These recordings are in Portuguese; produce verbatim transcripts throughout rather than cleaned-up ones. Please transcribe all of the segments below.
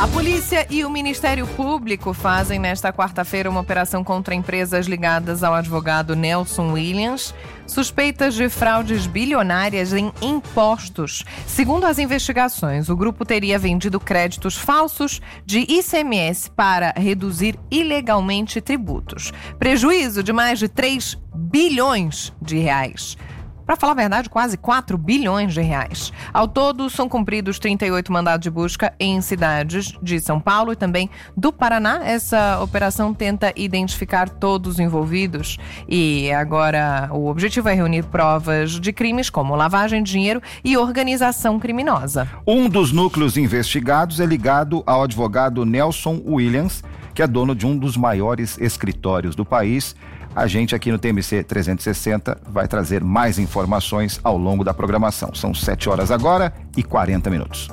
A polícia e o Ministério Público fazem nesta quarta-feira uma operação contra empresas ligadas ao advogado Nelson Williams, suspeitas de fraudes bilionárias em impostos. Segundo as investigações, o grupo teria vendido créditos falsos de I C M S para reduzir ilegalmente tributos. Prejuízo de mais de três bilhões de reais. Para falar a verdade, quase quatro bilhões de reais. Ao todo, são cumpridos trinta e oito mandados de busca em cidades de São Paulo e também do Paraná. Essa operação tenta identificar todos os envolvidos e agora o objetivo é reunir provas de crimes como lavagem de dinheiro e organização criminosa. Um dos núcleos investigados é ligado ao advogado Nelson Williams, que é dono de um dos maiores escritórios do país. A gente aqui no T M C trezentos e sessenta vai trazer mais informações ao longo da programação. São sete horas agora e quarenta minutos.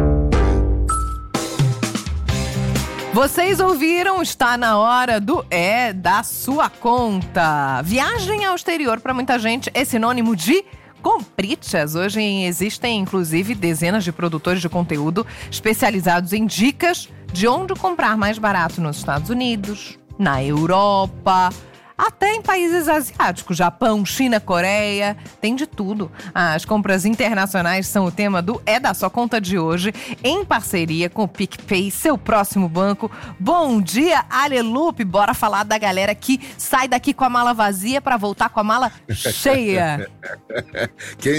Vocês ouviram, está na hora do É da Sua Conta. Viagem ao exterior para muita gente é sinônimo de comprichas. Hoje existem inclusive dezenas de produtores de conteúdo especializados em dicas de onde comprar mais barato nos Estados Unidos, na Europa, até em países asiáticos, Japão, China, Coreia, tem de tudo. As compras internacionais são o tema do É da Sua Conta de hoje, em parceria com o PicPay, seu próximo banco. Bom dia, Alelupe! Bora falar da galera que sai daqui com a mala vazia para voltar com a mala cheia. Quem